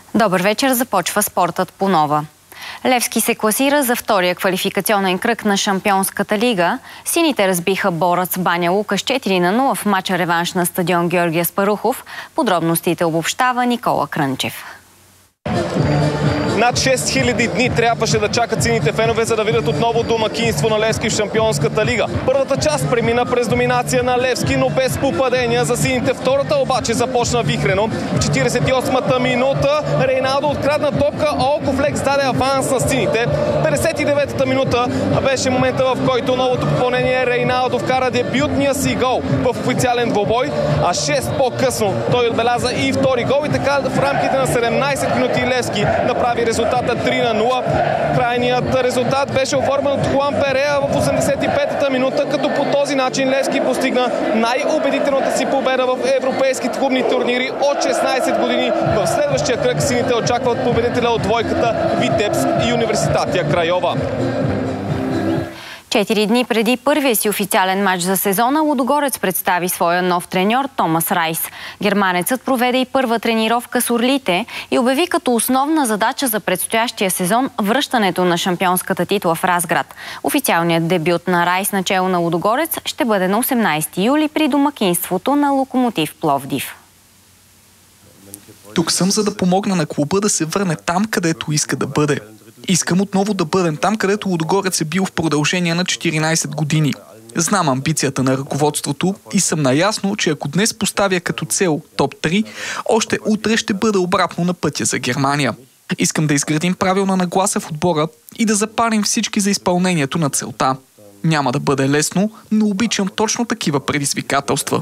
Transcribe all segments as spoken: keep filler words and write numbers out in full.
Добър вечер, започва спортът по нова. Левски се класира за втория квалификационен кръг на Шампионската лига. Сините разбиха Борац Баня Лука с четири на нула в мача реванш на стадион Георги Аспарухов. Подробностите обобщава Никола Крънчев. Над шест хиляди дни трябваше да чакат сините фенове, за да видят отново домакинство на Левски в Шампионската лига. Първата част премина през доминация на Левски, но без попадения за сините. Втората обаче започна вихрено. В четиридесет и осмата минута Рейналдо открадна топка, Олкофлекс даде аванс на сините. петдесет и деветата минута беше момента, в който новото попълнение Рейналдо вкара дебютния си гол в официален двобой, а шест по-късно той отбеляза и втори гол и така в рамките на седемнадесет минути Левски направи резултата три на нула. Крайният резултат беше оформен от Хуан Перея в осемдесет и петата минута, като по този начин Левски постигна най-убедителната си победа в европейските клубни турнири от шестнадесет години. В следващия кръг сините очакват победителя от двойката Витебск и Университатия Крайова. Четири дни преди първия си официален матч за сезона, Лудогорец представи своя нов треньор Томас Райс. Германецът проведе и първа тренировка с орлите и обяви като основна задача за предстоящия сезон връщането на шампионската титла в Разград. Официалният дебют на Райс начело на Лудогорец ще бъде на осемнадесети юли при домакинството на Локомотив Пловдив. Тук съм, за да помогна на клуба да се върне там, където иска да бъде. Искам отново да бъдем там, където Лудогорец е бил в продължение на четиринадесет години. Знам амбицията на ръководството и съм наясно, че ако днес поставя като цел топ три, още утре ще бъда обратно на пътя за Германия. Искам да изградим правилна нагласа в отбора и да запалим всички за изпълнението на целта. Няма да бъде лесно, но обичам точно такива предизвикателства.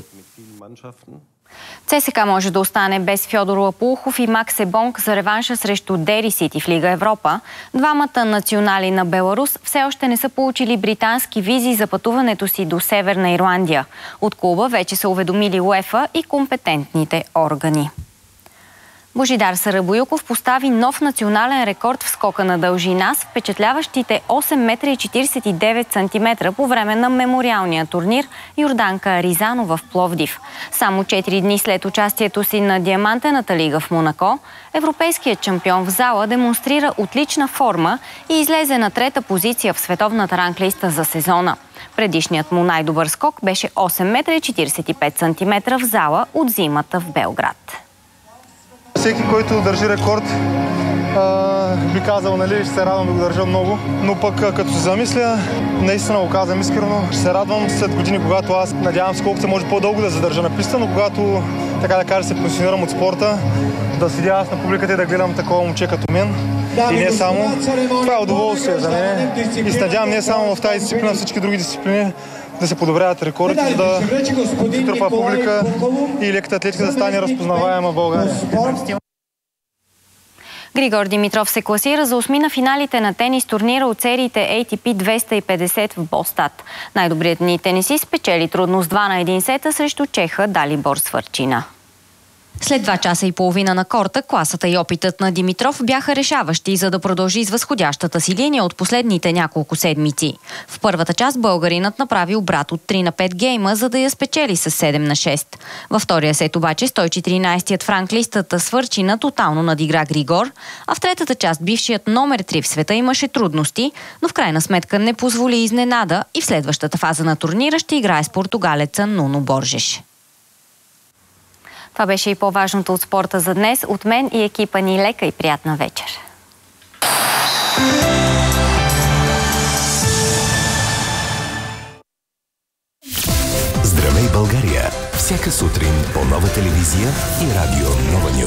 ЦСКА може да остане без Фьодор Лапулхов и Макс Ебонг за реванша срещу Дери Сити в Лига Европа. Двамата национали на Беларус все още не са получили британски визи за пътуването си до Северна Ирландия. От клуба вече са уведомили УЕФА и компетентните органи. Божидар Сарабоюков постави нов национален рекорд в скока на дължина с впечатляващите осем метра и четиридесет и девет сантиметра по време на мемориалния турнир Йорданка Ризанова в Пловдив. Само четири дни след участието си на Диамантената лига в Монако, европейският шампион в зала демонстрира отлична форма и излезе на трета позиция в световната ранглиста за сезона. Предишният му най-добър скок беше осем метра и четиридесет и пет сантиметра в зала от зимата в Белград. Всеки, който държи рекорд, а, би казал, нали, ще се радвам да го държа много, но пък като се замисля, наистина го казвам искрено, ще се радвам след години, когато аз надявам се колкото се може по-дълго да задържа на писта, но когато, така да кажа, се пенсионирам от спорта, да седя аз на публиката и да гледам такова момче като мен. И не само. Това е удоволствие за мен. И се надявам не само в тази дисциплина, всички други дисциплини да се подобряват рекордите, за да се трупа публика и леката атлетика да стане разпознаваема в България. Григор Димитров се класира за осми на финалите на тенис турнира от сериите Ей Ти Пи двеста и петдесет в Бостад. Най-добрият ни тенисист спечели трудно с два на един сета срещу чеха Далибор Свърчина. След два часа и половина на корта, класата и опитът на Димитров бяха решаващи, за да продължи с възходящата си линия от последните няколко седмици. В първата част българинът направи обрат от три на пет гейма, за да я спечели с седем на шест. Във втория сет обаче сто и четиринадесетият в ранглистата Свърчина тотално надигра Григор, а в третата част бившият номер три в света имаше трудности, но в крайна сметка не позволи изненада и в следващата фаза на турнира ще играе с португалеца Нуно Боржеш. Това беше и по-важното от спорта за днес. От мен и екипа ни лека и приятна вечер. Здравей, България! Всяка сутрин по Нова телевизия и радио Нова Нюз.